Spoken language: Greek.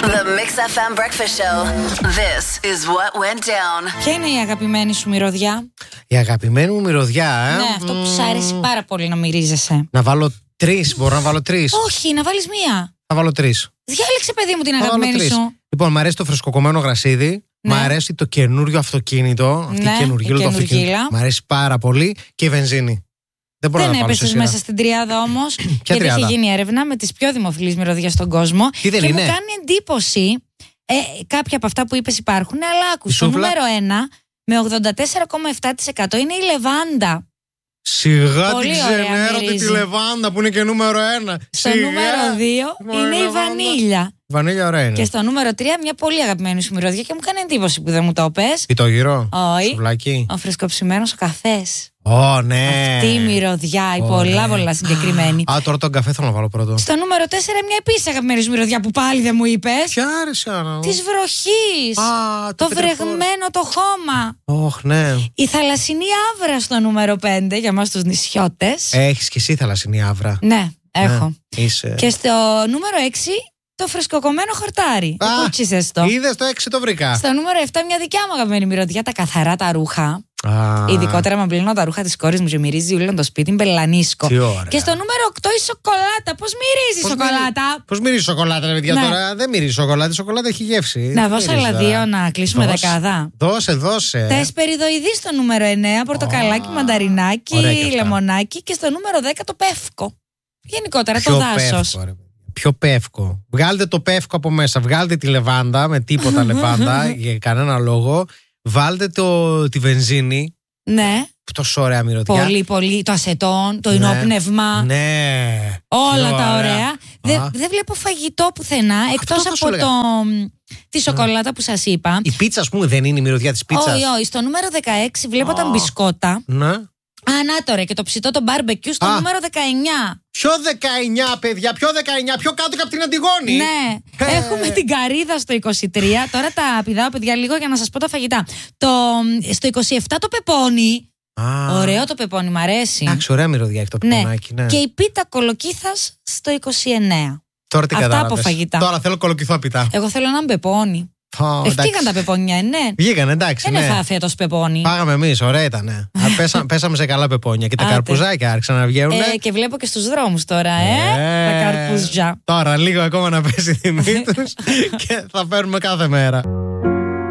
The Mix FM Breakfast Show. This is what went down. Ποια είναι η αγαπημένη σου μυρωδιά? Η αγαπημένη μου μυρωδιά, Ναι, αυτό που σου αρέσει πάρα πολύ να μυρίζεσαι. Να βάλω 3, μπορώ να βάλω 3. Όχι, να βάλεις μία. Θα βάλω 3. Διάλεξε, παιδί μου, την αγαπημένη σου. Λοιπόν, μου αρέσει το φρεσκοκομμένο γρασίδι. Ναι. Μ' αρέσει το καινούριο αυτοκίνητο. Αυτή Ναι, η καινούργια το αυτοκίνητο. Μ' αρέσει πάρα πολύ. Και η βενζίνη. Δεν μπορώ να πάω σε έπεσες σειρά. μέσα στην τριάδα όμως. Γιατί τριάδα? έχει γίνει έρευνα με τις πιο δημοφιλείς μυρωδιές στον κόσμο. Τι δεν και είναι? μου κάνει εντύπωση. Κάποια από αυτά που είπες υπάρχουν, αλλά άκου. Το νούμερο 1 με 84,7% είναι η λεβάντα. Σιγά Πολύ την ωραία ξενέρωτη μυρίζει. τη λεβάντα που είναι και νούμερο 1. Στο νούμερο 2 είναι η βανίλια. Βανίλια ωραία είναι. Και στο νούμερο 3 μια πολύ αγαπημένη σου μυρωδιά και μου κάνει εντύπωση που δεν μου το πες. Πιτόγυρο. Όχι. Σουβλάκι. Ο φρεσκοψημένος ο καφές. Ω, ναι. Αυτή η μυρωδιά, η Ωραία. πολλά συγκεκριμένη. Α, τώρα τον καφέ θέλω να βάλω πρώτο. Στο νούμερο 4 μια επίσης αγαπημένη σου μυρωδιά που πάλι δεν μου είπες. Ποια άρεσε, Άννα? Της βροχής. Α, Το πετρεφόρο. βρεγμένο το χώμα. Όχ, ναι. Η θαλασσινή άβρα στο νούμερο 5 για μας τους νησιώτες. Έχεις κι εσύ θαλασσινή άβρα. Ναι, έχω. Ναι, είσαι. Και στο νούμερο 6 το φρεσκοκομμένο χορτάρι. Το κούτσισες το. Είδες το 6 το βρήκα. Στο νούμερο 7 μια δικιά μου αγαπημένη μυρωδιά, τα καθαρά τα ρούχα. Α, Ειδικότερα με πλύνω τα ρούχα της κόρης μου και μυρίζει όλο το σπίτι, μπελανίσκο. Τι ωραία. Και στο νούμερο 8 η σοκολάτα. Πώς μυρίζει η σοκολάτα? Πώς μυρίζει σοκολάτα, ρε παιδιά, Ναι. τώρα? Δεν μυρίζει σοκολάτα, η σοκολάτα έχει γεύση. Να Δεν δώσω μυρίζει άλλα τώρα. 2 να κλείσουμε δεκάδα. Δώσε. Τα εσπεριδοειδή στο νούμερο 9, πορτοκαλάκι, μανταρινάκι, Ωραία και αυτά. λεμονάκι. Και στο νούμερο 10 το πεύκο. Γενικότερα το Πιο δάσος. πεύκο, ρε παιδιά. Πιο πεύκο. Βγάλτε το πεύκο από μέσα. Βγάλτε τη λεβάντα με τίποτα λεβάντα για κανένα λόγο. Βάλτε τη βενζίνη. Ναι, Τόσο ωραία μυρωδιά. πολύ. Το ασετόν, το Ναι. ενόπνευμα. Ναι. Όλα Τι τα ωραία. Δεν βλέπω φαγητό πουθενά εκτός θα σου από έλεγα. τη σοκολάτα που σας είπα. Η πίτσα, ας πούμε, δεν είναι η μυρωδιά της πίτσας. Όχι. Στο νούμερο 16 βλέπω τα μπισκότα. Ναι. Να τώρα και το ψητό το μπάρμπεκιου στο νούμερο 19. Ποιο 19, παιδιά, ποιο 19, πιο κάτω και από την Αντιγόνη. Ναι, έχουμε την καρύδα στο 23. Τώρα τα πηδάω, παιδιά, λίγο για να σας πω τα φαγητά. Στο 27 το πεπόνι. Ωραίο το πεπόνι, μ' αρέσει. Εντάξει, ωραία μυρωδιά έχει το πεπονάκι, ναι. Και η πίτα κολοκύθας στο 29. Τώρα τι Αυτά κατάλαβες? από φαγητά. Τώρα θέλω κολοκυθόπιτα. Εγώ θέλω έναν πεπόνι. Βγήκαν τα πεπόνια, ναι. Βγήκαν, εντάξει. Δεν Ναι. θα φέτος πεπόνι. Πάγαμε εμείς, ωραία ήταν. Πέσαμε σε καλά πεπόνια. Και τα Άντε. καρπουζάκια άρχισαν να βγαίνουν. Και βλέπω και στους δρόμους τώρα, τα καρπούζια. Τώρα λίγο ακόμα να πέσει η τιμή τους και θα παίρνουμε κάθε μέρα.